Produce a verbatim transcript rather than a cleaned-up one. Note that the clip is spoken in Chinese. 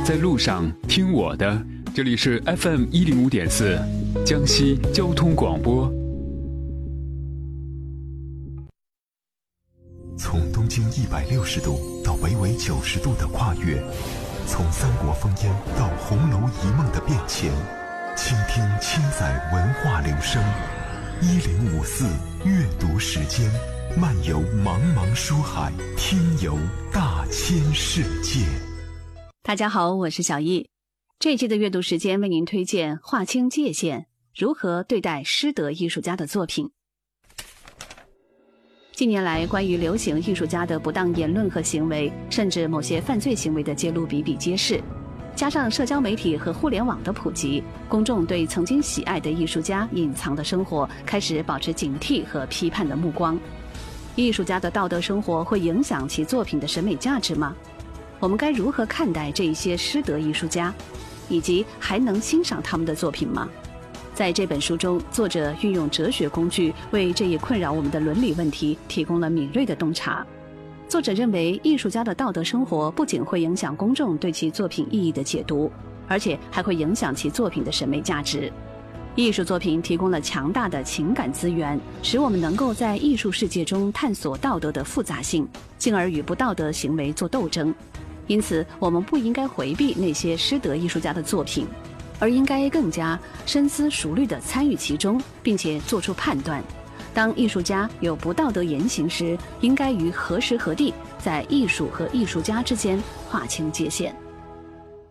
在路上听我的，这里是 F M 一零五点四，江西交通广播。 从东经一百六十度到北纬九十度的跨越，从三国烽烟到红楼一梦的变迁，倾听千载文化流声。一零五四阅读时间，漫游茫茫书海，听游大千世界。 大家好，我是小易。这一期的阅读时间为您推荐划清界限，如何对待师德艺术家的作品。近年来，关于流行艺术家的不当言论和行为，甚至某些犯罪行为的揭露比比皆是。加上社交媒体和互联网的普及，公众对曾经喜爱的艺术家隐藏的生活开始保持警惕和批判的目光。艺术家的道德生活会影响其作品的审美价值吗？我们该如何看待这一些师德艺术家，以及还能欣赏他们的作品吗？在这本书中，作者运用哲学工具为这一困扰我们的伦理问题提供了敏锐的洞察。作者认为，艺术家的道德生活不仅会影响公众对其作品意义的解读，而且还会影响其作品的审美价值。艺术作品提供了强大的情感资源，使我们能够在艺术世界中探索道德的复杂性，进而与不道德行为做斗争。因此，我们不应该回避那些师德艺术家的作品，而应该更加深思熟虑地参与其中，并且做出判断。当艺术家有不道德言行时，应该于何时何地在艺术和艺术家之间划清界限。